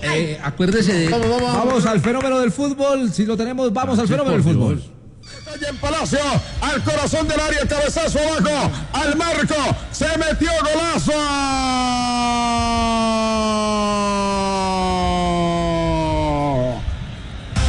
Acuérdese de... Vamos al fenómeno del fútbol. Si lo tenemos, vamos al fenómeno del fútbol. Está en Palacio, al corazón del área, cabezazo abajo, al marco, se metió golazo.